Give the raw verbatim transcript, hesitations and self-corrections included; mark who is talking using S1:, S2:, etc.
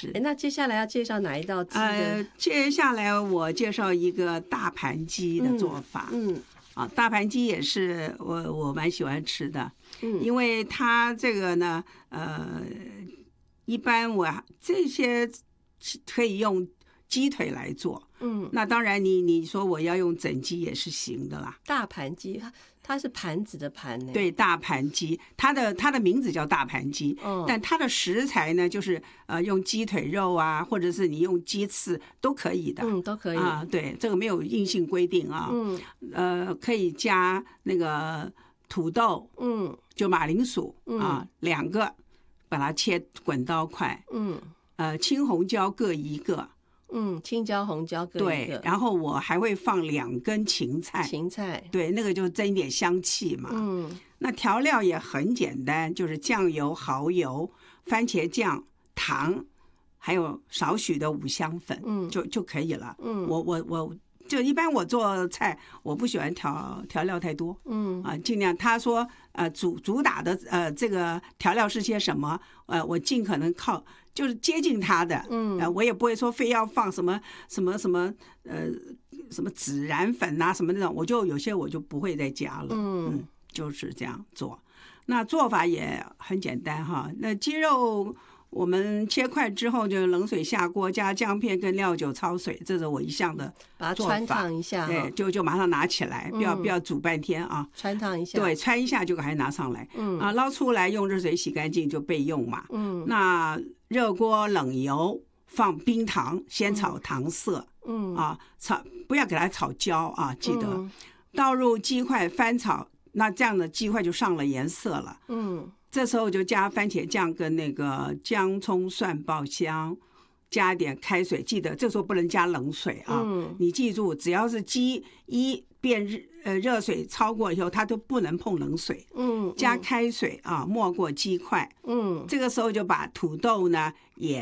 S1: 是。
S2: 那接下来要介绍哪一道鸡的？
S1: 呃，接下来我介绍一个大盘鸡的做法。嗯，嗯啊，大盘鸡也是我我蛮喜欢吃的。嗯，因为它这个呢，呃，一般我这些可以用鸡腿来做。嗯，那当然你你说我要用整鸡也是行的啦。
S2: 大盘鸡，它它是盘子的盘呢。
S1: 对，大盘鸡，它的它的名字叫大盘鸡，嗯，但它的食材呢，就是呃用鸡腿肉啊，或者是你用鸡翅都可以的。
S2: 嗯，都可以
S1: 啊。对，这个没有硬性规定啊。嗯，呃，可以加那个土豆，嗯，就马铃薯啊，两个，把它切滚刀块。嗯，呃，青红椒各一个。
S2: 嗯，青椒红椒各一个。
S1: 对，然后我还会放两根芹菜。
S2: 芹菜，
S1: 对，那个就增一点香气嘛。嗯，那调料也很简单，就是酱油、蚝油、番茄酱、糖，还有少许的五香粉，嗯，就就可以了。嗯，我我我就一般我做菜，我不喜欢调调料太多。嗯啊，尽量他说呃主主打的呃这个调料是些什么，呃我尽可能靠。就是接近它的，嗯，呃，我也不会说非要放什么什么什么，呃，什么孜然粉啊，什么那种，我就有些我就不会再加了，嗯，嗯就是这样做。那做法也很简单哈，那鸡肉我们切块之后就冷水下锅，加姜片跟料酒焯水，这是我一向的
S2: 把它穿烫一下，
S1: 对，就就马上拿起来，不要不要煮半天啊，
S2: 穿烫一下，
S1: 对，穿一下就还拿上来，嗯啊，捞出来用热水洗干净就备用嘛，嗯，那热锅冷油，放冰糖，先炒糖色，嗯啊，炒不要给它炒焦啊，记得、嗯、倒入鸡块翻炒，那这样的鸡块就上了颜色了，嗯。这时候就加番茄酱跟那个姜葱蒜爆香，加一点开水，记得这时候不能加冷水啊。嗯、你记住，只要是鸡一变热呃热水超过以后，它都不能碰冷水。嗯，加开水啊，没过鸡块。嗯，这个时候就把土豆呢也